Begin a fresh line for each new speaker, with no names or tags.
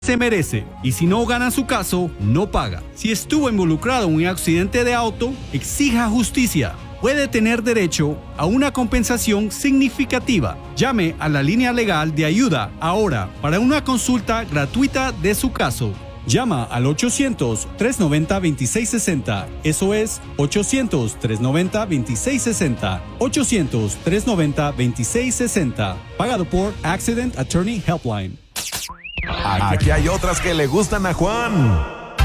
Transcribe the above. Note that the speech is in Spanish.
se merece, y si no gana su caso, no paga. Si estuvo involucrado en un accidente de auto, exija justicia. Puede tener derecho a una compensación significativa. Llame a la línea legal de ayuda ahora para una consulta gratuita de su caso. Llama al 800-390-2660. Eso es 800-390-2660. 800-390-2660. Pagado por Accident Attorney Helpline.
Aquí hay otras que le gustan a Juan.